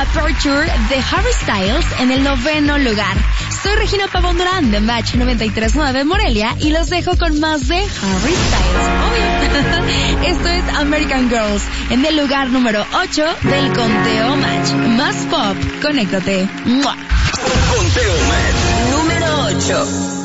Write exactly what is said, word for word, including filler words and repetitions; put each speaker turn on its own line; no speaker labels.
Aperture de Harry Styles en el noveno lugar. Soy Regina Pavón Durán de Match noventa y tres punto nueve Morelia y los dejo con más de Harry Styles. Obvio. Esto es American Girls en el lugar número ocho del conteo Match. Más pop, conéctate. ¡Mua!
Conteo Match número ocho.